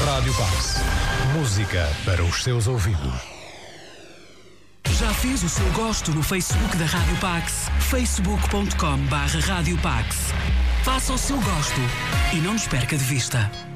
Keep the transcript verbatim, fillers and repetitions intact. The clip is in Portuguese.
Rádio Pax. Música para os seus ouvidos. Já fez o seu gosto no Facebook da Rádio Pax? facebook ponto com barra Rádio Pax. Faça o seu gosto e não nos perca de vista.